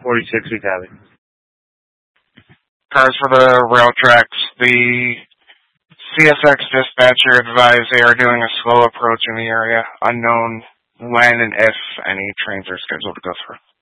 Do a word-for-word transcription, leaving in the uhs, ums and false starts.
forty-six, we have it. Cars for the rail tracks. The C S X dispatcher advised they are doing a slow approach in the area. Unknown when and if any trains are scheduled to go through.